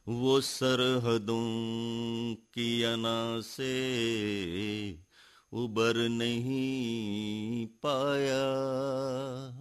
वो सरहदों की अना से उबर नहीं पाया।